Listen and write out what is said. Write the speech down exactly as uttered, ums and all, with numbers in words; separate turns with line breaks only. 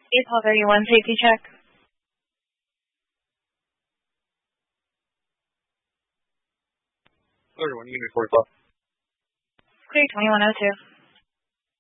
April thirty-one, safety check.
thirty-one, Unit four o'clock.
Clear twenty-one oh two.